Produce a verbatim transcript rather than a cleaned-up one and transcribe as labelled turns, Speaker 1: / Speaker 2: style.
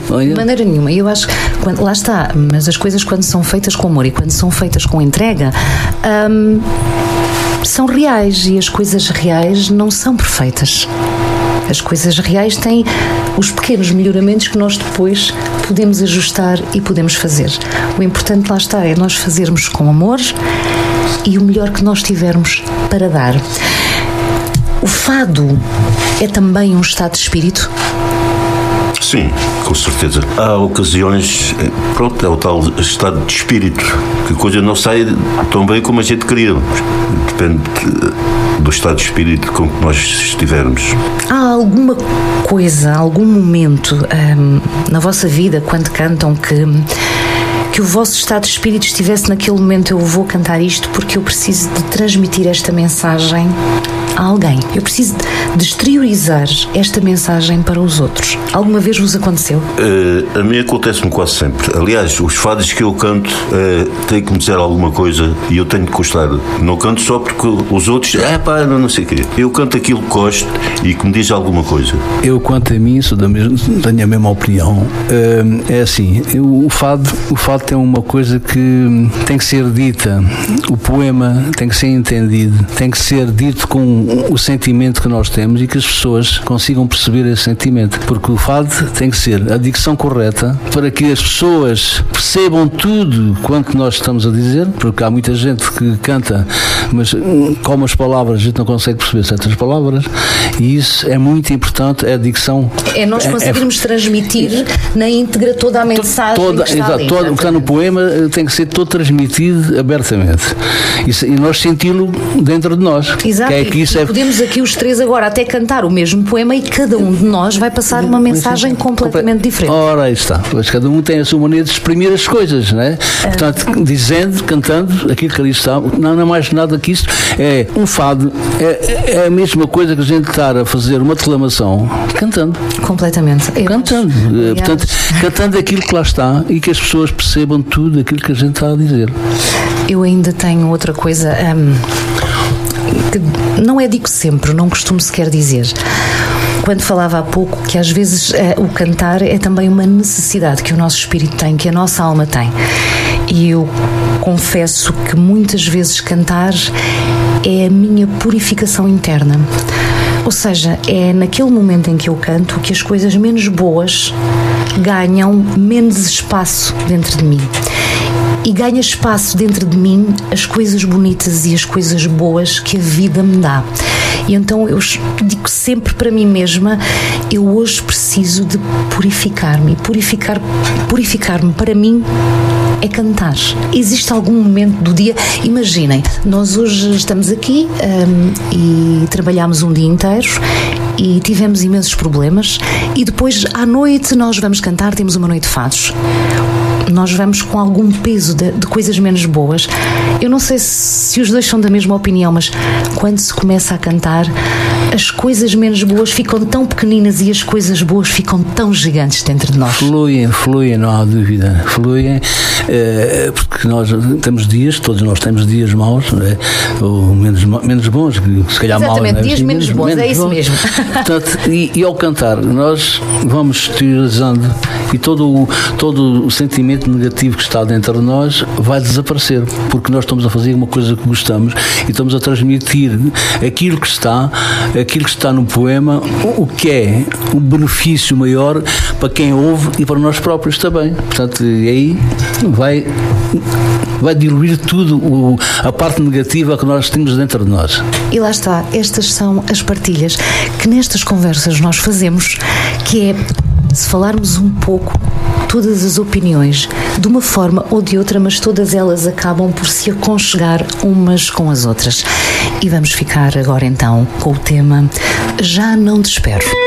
Speaker 1: Olha.
Speaker 2: De maneira nenhuma. Eu acho que, quando, lá está, mas as coisas quando são feitas com amor e quando são feitas com entrega, hum, são reais, e as coisas reais não são perfeitas. As coisas reais têm os pequenos melhoramentos que nós depois podemos ajustar e podemos fazer. O importante, lá está, é nós fazermos com amor e o melhor que nós tivermos para dar. O fado é também um estado de espírito?
Speaker 3: Sim, com certeza. Há ocasiões, pronto, é o tal estado de espírito, que a coisa não sai tão bem como a gente queria. Depende do estado de espírito com que nós estivermos.
Speaker 2: Há alguma coisa, algum momento hum, na vossa vida, quando cantam, que, que o vosso estado de espírito estivesse naquele momento: eu vou cantar isto porque eu preciso de transmitir esta mensagem a alguém, eu preciso de exteriorizar esta mensagem para os outros? Alguma vez vos aconteceu?
Speaker 3: Uh, a mim acontece-me quase sempre. Aliás, os fados que eu canto uh, têm que me dizer alguma coisa e eu tenho que gostar. Não canto só porque os outros, é pá, não, não sei o quê. Eu canto aquilo que gosto e que me diz alguma coisa.
Speaker 1: Eu, quanto a mim, sou da mesma, tenho a mesma opinião. Uh, é assim, eu, o fado, o fado tem uma coisa que tem que ser dita. O poema tem que ser entendido, tem que ser dito com o sentimento que nós temos e que as pessoas consigam perceber esse sentimento, porque o fado tem que ser a dicção correta para que as pessoas percebam tudo quanto nós estamos a dizer, porque há muita gente que canta, mas como as palavras a gente não consegue perceber certas palavras, e isso é muito importante, é a dicção.
Speaker 2: É nós conseguirmos é, é, transmitir na íntegra toda a mensagem
Speaker 1: toda,
Speaker 2: que está
Speaker 1: exato,
Speaker 2: ali.
Speaker 1: Todo, o que está no poema tem que ser todo transmitido abertamente e, e nós senti-lo dentro de nós.
Speaker 2: Exato,
Speaker 1: que é que isso
Speaker 2: e
Speaker 1: é...
Speaker 2: podemos aqui os três agora até cantar o mesmo poema e cada um de nós vai passar uma mensagem completamente diferente.
Speaker 1: Ora, aí está. Pois cada um tem a sua maneira de exprimir as coisas, não é? Ah. Portanto, dizendo, cantando aquilo que ali está, não, não é mais nada que isso. É um fado, é, é a mesma coisa que a gente estar a fazer uma declamação cantando.
Speaker 2: Completamente. Eu
Speaker 1: cantando.
Speaker 2: Acho.
Speaker 1: Portanto, cantando aquilo que lá está e que as pessoas percebam tudo aquilo que a gente está a dizer.
Speaker 2: Eu ainda tenho outra coisa. Hum, que não é digo sempre, não costumo sequer dizer. Quando falava há pouco que às vezes eh, o cantar é também uma necessidade que o nosso espírito tem, que a nossa alma tem. E eu confesso que muitas vezes cantar é a minha purificação interna. Ou seja, é naquele momento em que eu canto que as coisas menos boas ganham menos espaço dentro de mim. E ganha espaço dentro de mim as coisas bonitas e as coisas boas que a vida me dá. E então eu digo sempre para mim mesma, eu hoje preciso de purificar-me. Purificar, purificar-me para mim é cantar. Existe algum momento do dia, imaginem, nós hoje estamos aqui um, e trabalhámos um dia inteiro e tivemos imensos problemas e depois à noite nós vamos cantar, temos uma noite de fados. Nós vamos com algum peso de, de coisas menos boas. Eu não sei se, se os dois são da mesma opinião, mas quando se começa a cantar, as coisas menos boas ficam tão pequeninas e as coisas boas ficam tão gigantes dentro de nós.
Speaker 1: Fluem, fluem, não há dúvida. Fluem, é, porque nós temos dias, todos nós temos dias maus, é, ou menos, menos bons, que se calhar
Speaker 2: exatamente,
Speaker 1: mal,
Speaker 2: dias
Speaker 1: é,
Speaker 2: menos, menos bons, menos é isso bons. Mesmo.
Speaker 1: Portanto, e, e ao cantar, nós vamos exteriorizando e todo o, todo o sentimento negativo que está dentro de nós vai desaparecer, porque nós estamos a fazer uma coisa que gostamos e estamos a transmitir aquilo que está, aquilo que está no poema, o que é um benefício maior para quem ouve e para nós próprios também. Portanto, aí vai, vai diluir tudo o, a parte negativa que nós temos dentro de nós.
Speaker 2: E lá está, estas são as partilhas que nestas conversas nós fazemos, que é, se falarmos um pouco todas as opiniões, de uma forma ou de outra, mas todas elas acabam por se aconchegar umas com as outras. E vamos ficar agora então com o tema Já Não Te Espero.